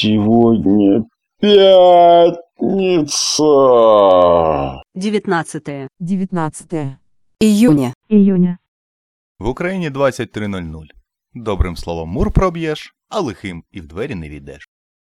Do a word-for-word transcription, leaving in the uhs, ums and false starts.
Сегодня пятница. девятнадцатое. девятнадцатое Июня. июня. В Україні двадцять три нуль нуль. Добрим словом мур проб'єш, а лихим і в двері не війдеш.